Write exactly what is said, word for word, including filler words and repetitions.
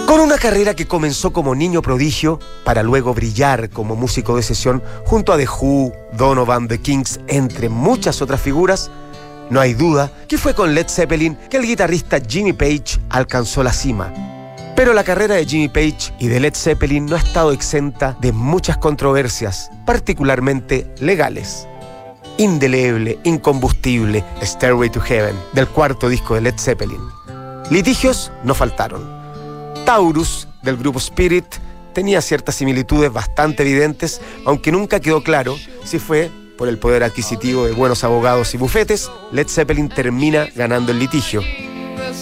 Con una carrera que comenzó como niño prodigio para luego brillar como músico de sesión junto a The Who, Donovan, The Kinks, entre muchas otras figuras, no hay duda que fue con Led Zeppelin que el guitarrista Jimmy Page alcanzó la cima. Pero la carrera de Jimmy Page y de Led Zeppelin no ha estado exenta de muchas controversias, particularmente legales. Indeleble, incombustible, Stairway to Heaven, del cuarto disco de Led Zeppelin. Litigios no faltaron. Taurus, del grupo Spirit, tenía ciertas similitudes bastante evidentes, aunque nunca quedó claro si fue por el poder adquisitivo de buenos abogados y bufetes. Led Zeppelin termina ganando el litigio.